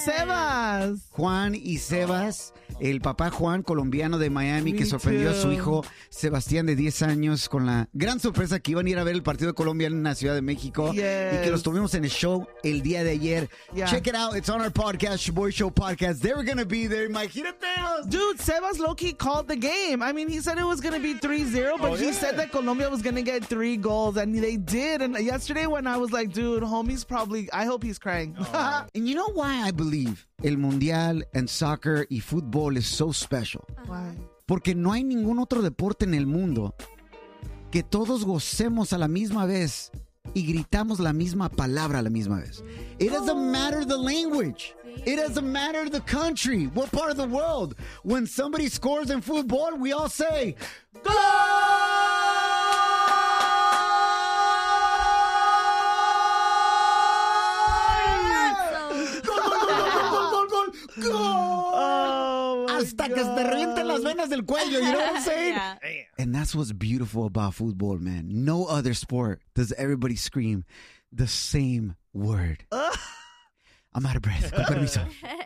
Sebas. Juan y Sebas, el papá Juan, colombiano de Miami, que sorprendió a su hijo Sebastián de 10 años con la gran sorpresa que iban a ir a ver el partido de Colombia en la Ciudad de México y que los tuvimos en el show el día de ayer. Check it out, it's on our podcast, Shaboy Show Podcast. They were going to be there, imagínate. Dude, Sebas low-key called the game. I mean, he said it was going to be 3-0, but he said that Colombia was going to get 3 goals, and they did. And yesterday when I was like, dude, homie's probably, I hope he's crying. And you know why I believe el Mundial and soccer y fútbol is so special? Why? Porque no hay ningún otro deporte en el mundo que todos gocemos a la misma vez y gritamos la misma palabra a la misma vez. It doesn't matter the language. It doesn't matter the country. What part of the world? When somebody scores in football, we all say, "Goal!" Hasta que se te revienten las venas del cuello, you know what I'm saying? Yeah. And that's what's beautiful about football, man. No other sport does everybody scream the same word. I'm out of breath. Con permiso.